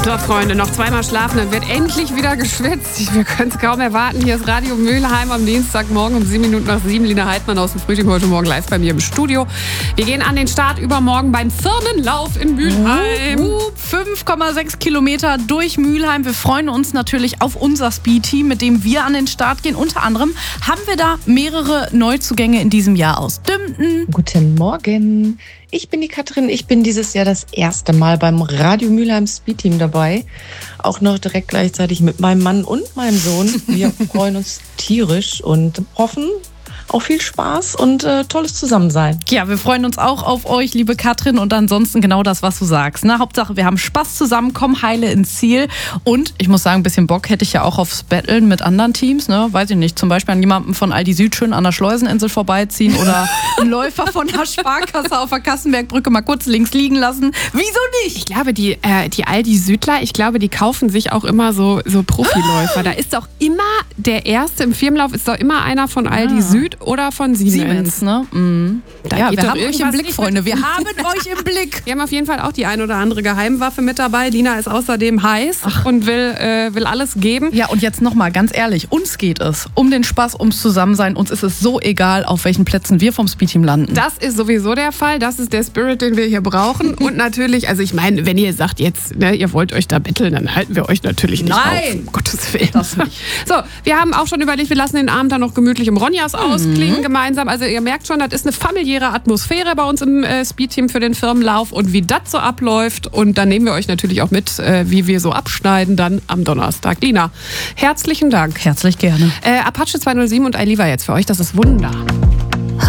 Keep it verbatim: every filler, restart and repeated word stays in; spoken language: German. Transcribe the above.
So, Freunde, noch zweimal schlafen, dann wird endlich wieder geschwitzt. Wir können es kaum erwarten. Hier ist Radio Mülheim am Dienstagmorgen um sieben Minuten nach sieben. Lina Heidmann aus dem Frühstück heute Morgen live bei mir im Studio. Wir gehen an den Start übermorgen beim Firmenlauf in Mülheim. Uh, uh, fünf Komma sechs Kilometer durch Mülheim. Wir freuen uns natürlich auf unser Speed-Team, mit dem wir an den Start gehen. Unter anderem haben wir da mehrere Neuzugänge in diesem Jahr aus Dümten. Guten Morgen. Ich bin die Katrin. Ich bin dieses Jahr das erste Mal beim Radio Mülheim Speed-Team dabei. Auch noch direkt gleichzeitig mit meinem Mann und meinem Sohn. Wir freuen uns tierisch und hoffen auf viel Spaß und äh, tolles Zusammensein. Ja, wir freuen uns auch auf euch, liebe Katrin, und ansonsten genau das, was du sagst. Ne? Hauptsache, wir haben Spaß zusammen, kommen heile ins Ziel. Und ich muss sagen, ein bisschen Bock hätte ich ja auch aufs Battlen mit anderen Teams. Ne? Weiß ich nicht, zum Beispiel an jemandem von Aldi Süd schön an der Schleuseninsel vorbeiziehen oder einen Läufer von der Sparkasse auf der Kassenbergbrücke mal kurz links liegen lassen. Wieso nicht? Ich glaube, die, äh, die Aldi Südler, ich glaube, die kaufen sich auch immer so, so Profiläufer. Da ist doch immer der Erste im Firmenlauf, ist doch immer einer von Aldi Ah. Süd oder von Siemens. Siemens, ne? Mhm. Da Ja, geht wir doch haben euch im irgendwas Blick, nicht Freunde. mit- Wir haben euch im Blick. Wir haben auf jeden Fall auch die ein oder andere Geheimwaffe mit dabei. Lina ist außerdem heiß und will, äh, will alles geben. Ja, und jetzt nochmal ganz ehrlich, uns geht es um den Spaß, ums Zusammensein. Uns ist es so egal, auf welchen Plätzen wir vom Speedteam landen. Das ist sowieso der Fall. Das ist der Spirit, den wir hier brauchen. Und natürlich, also ich meine, wenn ihr sagt jetzt, ne, ihr wollt euch da betteln, dann halten wir euch natürlich nicht Nein. auf. Um Gottes Willen. Das nicht. So, wir haben auch schon überlegt, wir lassen den Abend dann noch gemütlich im Ronjas ausklingen gemeinsam. Also ihr merkt schon, das ist eine familiäre Atmosphäre bei uns im äh, Speedteam für den Firmenlauf. Und wie das so abläuft. Und dann nehmen wir euch natürlich auch mit, äh, wie wir so abschneiden dann am Donnerstag. Lina, herzlichen Dank. Herzlich gerne. Äh, Apache zweihundertsieben und Aliva jetzt für euch. Das ist Wunder.